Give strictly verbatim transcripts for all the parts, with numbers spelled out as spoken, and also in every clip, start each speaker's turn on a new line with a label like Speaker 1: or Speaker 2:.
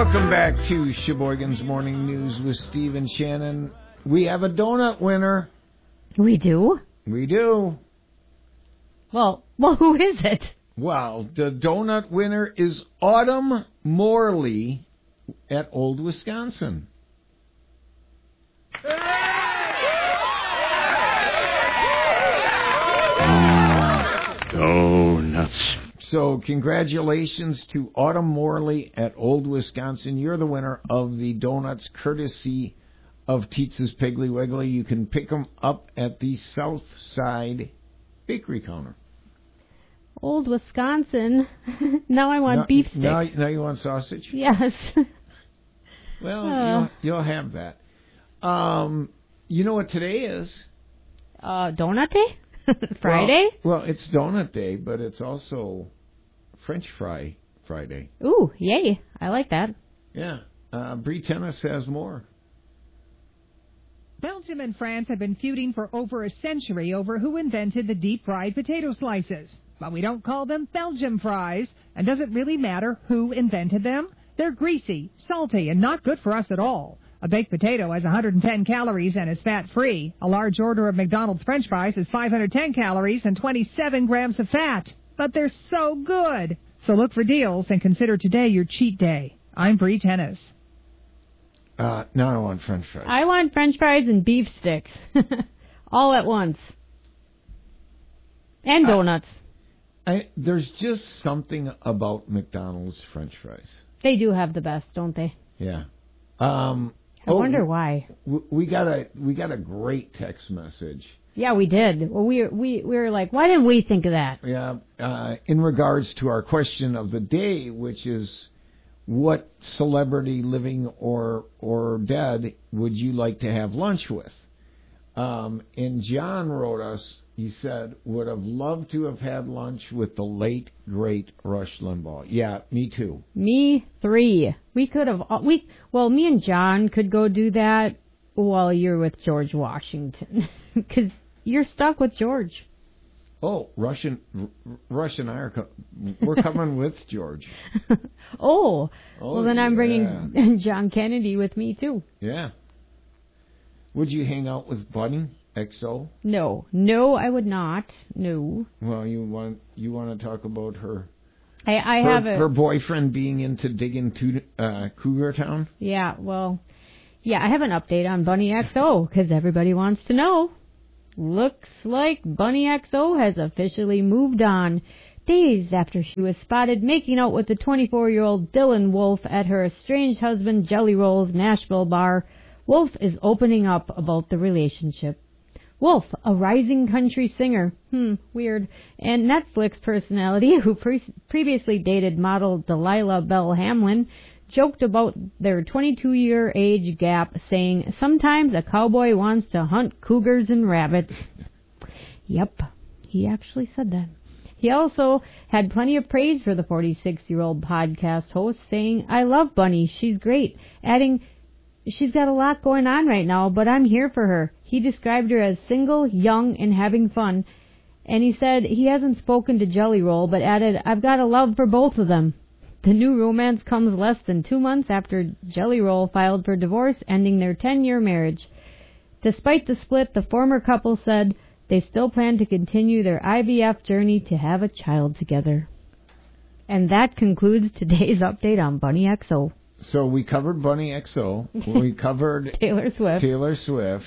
Speaker 1: Welcome back to Sheboygan's Morning News with Steve and Shannon. We have a donut winner.
Speaker 2: We do?
Speaker 1: We do.
Speaker 2: Well, well, who is it?
Speaker 1: Well, the donut winner is Autumn Morley at Old Wisconsin.
Speaker 3: Donuts.
Speaker 1: So congratulations to Autumn Morley at Old Wisconsin. You're the winner of the donuts courtesy of Tietz's Piggly Wiggly. You can pick them up at the South Side Bakery counter.
Speaker 2: Old Wisconsin. Now I want
Speaker 1: now,
Speaker 2: beef sticks.
Speaker 1: Now, now you want sausage?
Speaker 2: Yes.
Speaker 1: Well,
Speaker 2: uh,
Speaker 1: you'll, you'll have that. Um, you know what today is?
Speaker 2: Uh, donut day? Friday?
Speaker 1: Well, well, it's donut day, but it's also French fry Friday.
Speaker 2: Ooh, yay. I like that.
Speaker 1: Yeah. Uh, Bree Tennis has more.
Speaker 4: Belgium and France have been feuding for over a century over who invented the deep-fried potato slices. But we don't call them Belgium fries, and does it really matter who invented them? They're greasy, salty, and not good for us at all. A baked potato has one hundred ten calories and is fat-free. A large order of McDonald's French fries is five hundred ten calories and twenty-seven grams of fat. But they're so good. So look for deals and consider today your cheat day. I'm Bree Tennis.
Speaker 1: Uh, now I want French fries.
Speaker 2: I want French fries and beef sticks. All at once. And donuts.
Speaker 1: I, I, there's just something about McDonald's French fries.
Speaker 2: They do have the best, don't they?
Speaker 1: Yeah. Um,
Speaker 2: I
Speaker 1: oh,
Speaker 2: wonder why.
Speaker 1: We got a we got a great text message.
Speaker 2: Yeah, we did. Well, we we we were like, why didn't we think of that?
Speaker 1: Yeah. Uh, in regards to our question of the day, which is, what celebrity, living or or dead, would you like to have lunch with? Um, and John wrote us. He said, would have loved to have had lunch with the late, great Rush Limbaugh. Yeah, me too.
Speaker 2: Me three. We could have, we well, me and John could go do that while you're with George Washington. Because you're stuck with George.
Speaker 1: Oh, Rush and, Rush and I are, co- we're coming with George.
Speaker 2: oh,
Speaker 1: oh,
Speaker 2: well then I'm
Speaker 1: yeah.
Speaker 2: bringing John Kennedy with me too.
Speaker 1: Yeah. Would you hang out with Bunny X O?
Speaker 2: No, no, I would not. No.
Speaker 1: Well, you want you want to talk about her?
Speaker 2: I, I
Speaker 1: her,
Speaker 2: have a,
Speaker 1: her boyfriend being into digging to uh, Cougar Town.
Speaker 2: Yeah, well, yeah, I have an update on Bunny X O because everybody wants to know. Looks like Bunny X O has officially moved on. Days after she was spotted making out with the twenty-four-year-old Dylan Wolf at her estranged husband Jelly Roll's Nashville bar, Wolf is opening up about the relationship. Wolf, a rising country singer, hmm, weird, and Netflix personality who pre- previously dated model Delilah Bell Hamlin, joked about their twenty-two-year age gap, saying, sometimes a cowboy wants to hunt cougars and rabbits. Yep, he actually said that. He also had plenty of praise for the forty-six-year-old podcast host, saying, I love Bunny, she's great, adding, she's got a lot going on right now, but I'm here for her. He described her as single, young, and having fun, and he said he hasn't spoken to Jelly Roll, but added, I've got a love for both of them. The new romance comes less than two months after Jelly Roll filed for divorce, ending their ten-year marriage. Despite the split, the former couple said they still plan to continue their I V F journey to have a child together. And that concludes today's update on Bunny X O.
Speaker 1: So we covered Bunny X O. We covered
Speaker 2: Taylor Swift.
Speaker 1: Taylor Swift.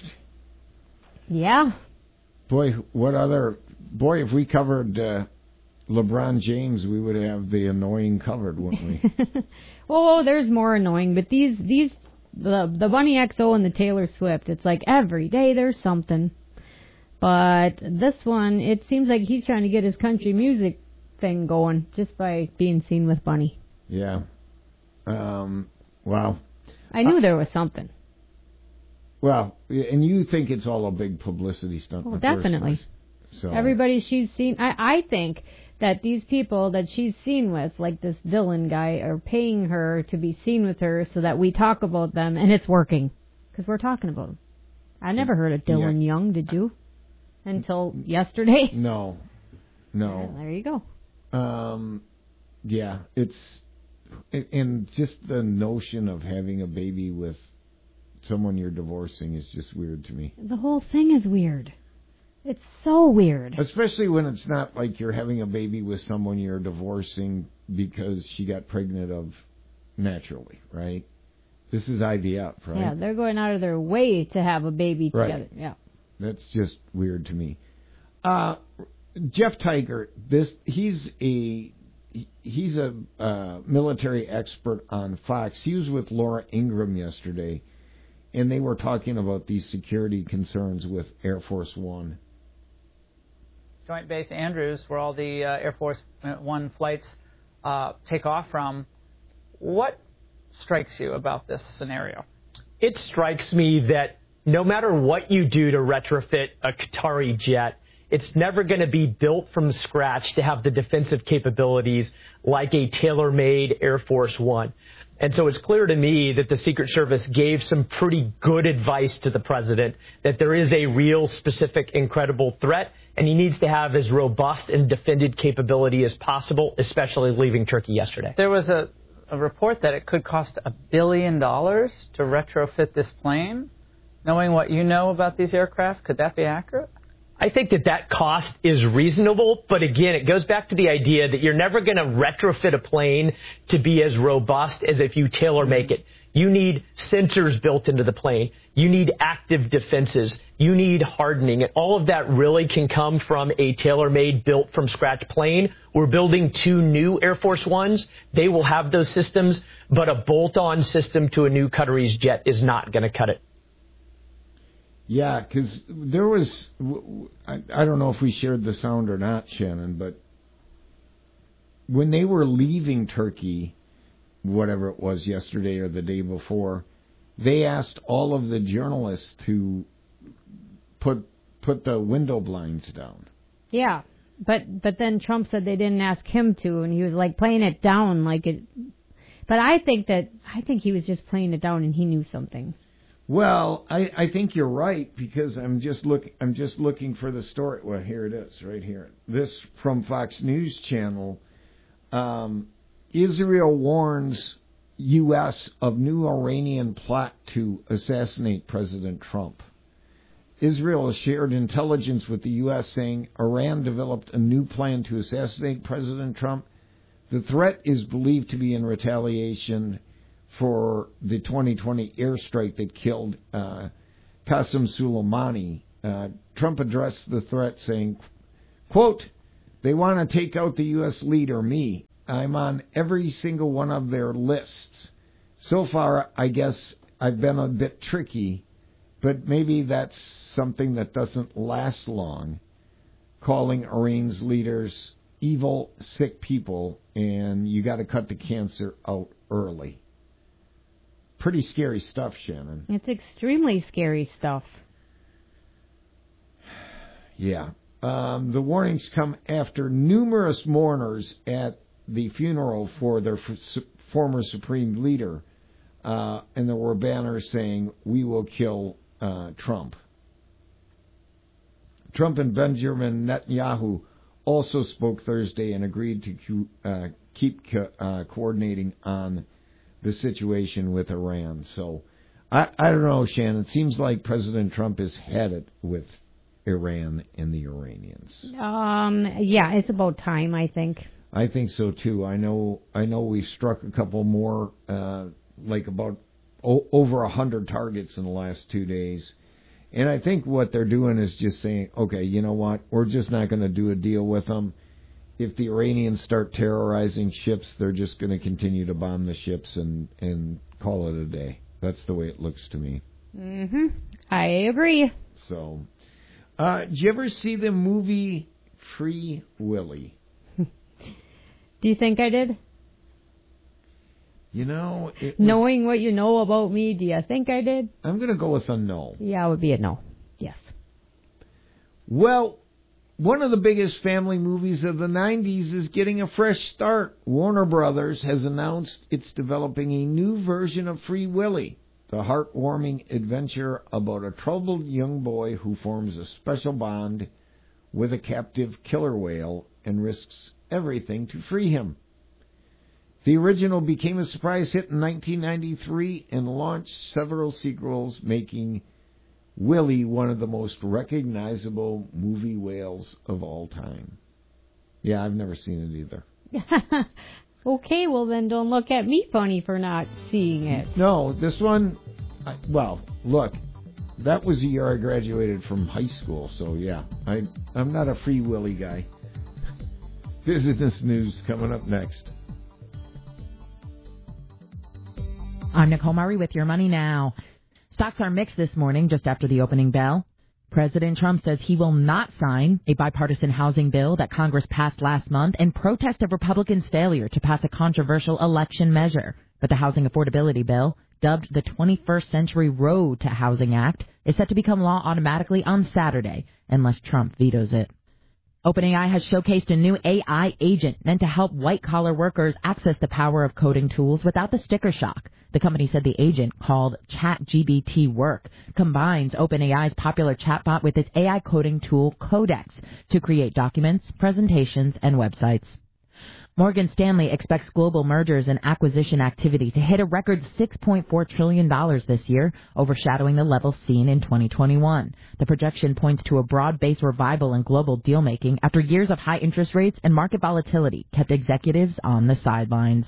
Speaker 2: Yeah.
Speaker 1: Boy, what other... Boy, if we covered uh, LeBron James, we would have the annoying covered, wouldn't we?
Speaker 2: Oh, there's more annoying, but these, these, the the Bunny X O and the Taylor Swift, it's like every day there's something. But this one, it seems like he's trying to get his country music thing going just by being seen with Bunny.
Speaker 1: Yeah. Um, wow.
Speaker 2: I knew
Speaker 1: uh,
Speaker 2: there was something.
Speaker 1: Well, and you think it's all a big publicity stunt.
Speaker 2: Well, definitely.
Speaker 1: So
Speaker 2: everybody she's seen, I, I think that these people that she's seen with, like this Dylan guy, are paying her to be seen with her so that we talk about them, and it's working. Because we're talking about them. I never heard of Dylan yeah. Young, did you? Until yesterday?
Speaker 1: No. No.
Speaker 2: Yeah, there you go.
Speaker 1: Um, yeah, it's and just the notion of having a baby with someone you're divorcing is just weird to me.
Speaker 2: The whole thing is weird. It's so weird.
Speaker 1: Especially when it's not like you're having a baby with someone you're divorcing because she got pregnant of naturally, right? This is I V F, right?
Speaker 2: Yeah, they're going out of their way to have a baby together.
Speaker 1: Right.
Speaker 2: Yeah.
Speaker 1: That's just weird to me. Uh, Jeff Tiger, this he's a he's a uh, military expert on Fox. He was with Laura Ingraham yesterday, and they were talking about these security concerns with Air Force One.
Speaker 3: Joint Base Andrews, where all the uh, Air Force One flights uh, take off from. What strikes you about this scenario?
Speaker 5: It strikes me that no matter what you do to retrofit a Qatari jet, it's never going to be built from scratch to have the defensive capabilities like a tailor-made Air Force One. And so it's clear to me that the Secret Service gave some pretty good advice to the president that there is a real, specific, incredible threat, and he needs to have as robust and defended capability as possible, especially leaving Turkey yesterday.
Speaker 3: There was a, a report that it could cost a billion dollars to retrofit this plane. Knowing what you know about these aircraft, could that be accurate?
Speaker 5: I think that that cost is reasonable, but again, it goes back to the idea that you're never going to retrofit a plane to be as robust as if you tailor-make it. You need sensors built into the plane. You need active defenses. You need hardening. And all of that really can come from a tailor-made, built-from-scratch plane. We're building two new Air Force Ones. They will have those systems, but a bolt-on system to a new Qatari's jet is not going to cut it.
Speaker 1: Yeah, because there was, I, I don't know if we shared the sound or not, Shannon, but when they were leaving Turkey, whatever it was, yesterday or the day before, they asked all of the journalists to put put the window blinds down.
Speaker 2: Yeah, but but then Trump said they didn't ask him to, and he was like playing it down like it. But I think that I think he was just playing it down, and he knew something.
Speaker 1: Well, I, I think you're right, because I'm just look I'm just looking for the story. Well, here it is, right here. This from Fox News Channel. Um, Israel warns U S of new Iranian plot to assassinate President Trump. Israel has shared intelligence with the U S saying Iran developed a new plan to assassinate President Trump. The threat is believed to be in retaliation for the twenty twenty airstrike that killed uh, Qasem Soleimani. Uh, Trump addressed the threat saying, quote, "They want to take out the U S leader, me. I'm on every single one of their lists. So far, I guess I've been a bit tricky, but maybe that's something that doesn't last long, calling Iran's leaders evil, sick people, and you got to cut the cancer out early." Pretty scary stuff, Shannon.
Speaker 2: It's extremely scary stuff.
Speaker 1: Yeah. Um, the warnings come after numerous mourners at the funeral for their f- former supreme leader, uh, and there were banners saying, "We will kill uh, Trump." Trump and Benjamin Netanyahu also spoke Thursday and agreed to uh, keep co- uh, coordinating on the situation with Iran. So, I, I don't know, Shannon. It seems like President Trump is headed with Iran and the Iranians.
Speaker 2: Um, yeah, it's about time, I think.
Speaker 1: I think so too. I know. I know we struck a couple more, uh, like about o- over a hundred targets in the last two days, and I think what they're doing is just saying, okay, you know what? We're just not going to do a deal with them. If the Iranians start terrorizing ships, they're just going to continue to bomb the ships and, and call it a day. That's the way it looks to me.
Speaker 2: Mm-hmm. I agree.
Speaker 1: So, uh, did you ever see the movie Free Willy?
Speaker 2: Do you think I did?
Speaker 1: You know, it was,
Speaker 2: knowing what you know about me, do you think I did?
Speaker 1: I'm going to go with a no.
Speaker 2: Yeah, it would be a no. Yes.
Speaker 1: Well, one of the biggest family movies of the nineties is getting a fresh start. Warner Brothers has announced it's developing a new version of Free Willy, the heartwarming adventure about a troubled young boy who forms a special bond with a captive killer whale and risks everything to free him. The original became a surprise hit in nineteen ninety-three and launched several sequels, making Willie one of the most recognizable movie whales of all time. Yeah, I've never seen it either.
Speaker 2: Okay, well then don't look at me funny for not seeing it.
Speaker 1: No, this one, I, well, look, that was the year I graduated from high school, so yeah, I, I'm not a Free Willy guy. Business news coming up next.
Speaker 6: I'm Nicole Murray with Your Money Now. Stocks are mixed this morning just after the opening bell. President Trump says he will not sign a bipartisan housing bill that Congress passed last month in protest of Republicans' failure to pass a controversial election measure. But the housing affordability bill, dubbed the twenty-first Century Road to Housing Act, is set to become law automatically on Saturday unless Trump vetoes it. OpenAI has showcased a new A I agent meant to help white-collar workers access the power of coding tools without the sticker shock. The company said the agent, called ChatGPT Work, combines OpenAI's popular chatbot with its A I coding tool Codex to create documents, presentations, and websites. Morgan Stanley expects global mergers and acquisition activity to hit a record six point four trillion dollars this year, overshadowing the level seen in twenty twenty-one. The projection points to a broad-based revival in global deal-making after years of high interest rates and market volatility kept executives on the sidelines.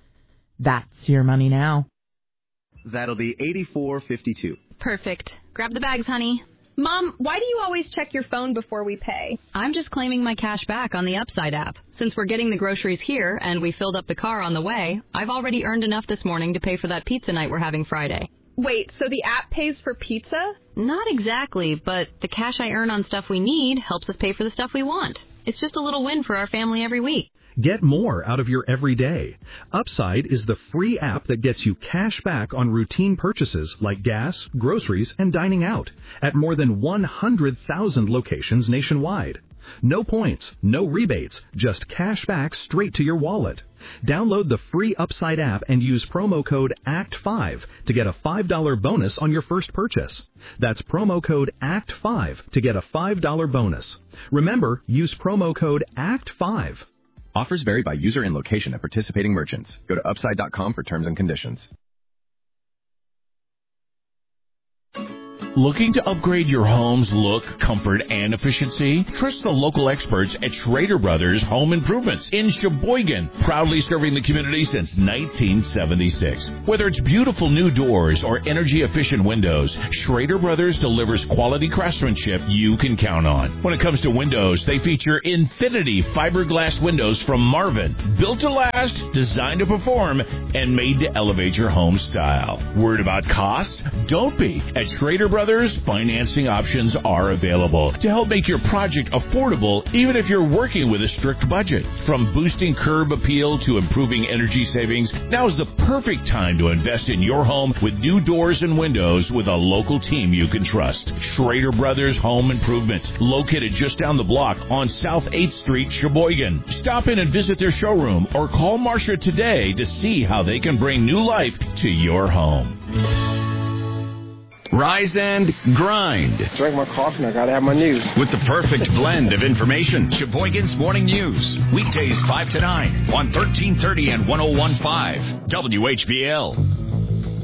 Speaker 6: That's Your Money Now.
Speaker 7: That'll be eighty-four fifty-two.
Speaker 8: Perfect. Grab the bags, honey.
Speaker 9: Mom, why do you always check your phone before we pay?
Speaker 8: I'm just claiming my cash back on the Upside app. Since we're getting the groceries here and we filled up the car on the way, I've already earned enough this morning to pay for that pizza night we're having Friday.
Speaker 9: Wait, so the app pays for pizza?
Speaker 8: Not exactly, but the cash I earn on stuff we need helps us pay for the stuff we want. It's just a little win for our family every week.
Speaker 10: Get more out of your everyday. Upside is the free app that gets you cash back on routine purchases like gas, groceries, and dining out at more than one hundred thousand locations nationwide. No points, no rebates, just cash back straight to your wallet. Download the free Upside app and use promo code A C T five to get a five dollars bonus on your first purchase. That's promo code A C T five to get a five dollars bonus. Remember, use promo code A C T five.
Speaker 11: Offers vary by user and location at participating merchants. Go to upside dot com for terms and conditions.
Speaker 12: Looking to upgrade your home's look, comfort, and efficiency? Trust the local experts at Schrader Brothers Home Improvements in Sheboygan, proudly serving the community since nineteen seventy-six. Whether it's beautiful new doors or energy-efficient windows, Schrader Brothers delivers quality craftsmanship you can count on. When it comes to windows, they feature Infinity fiberglass windows from Marvin, built to last, designed to perform, and made to elevate your home style. Worried about costs? Don't be. At Schrader Brothers, financing options are available to help make your project affordable even if you're working with a strict budget. From boosting curb appeal to improving energy savings, now is the perfect time to invest in your home with new doors and windows with a local team you can trust. Schrader Brothers Home Improvement, located just down the block on South eighth Street, Sheboygan. Stop in and visit their showroom or call Marcia today to see how they can bring new life to your home.
Speaker 13: Rise and grind.
Speaker 14: Drink my coffee and I gotta have my news.
Speaker 13: With the perfect blend of information. Sheboygan's Morning News. Weekdays five to nine on thirteen thirty and one oh one point five W H B L.